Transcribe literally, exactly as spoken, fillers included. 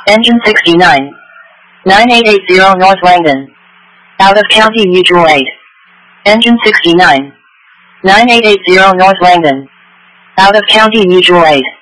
Engine sixty-nine. nine eight eight zero North Langdon. Out of County Mutual Aid. Engine sixty-nine. nine eight eight zero North Langdon. Out of County Mutual Aid.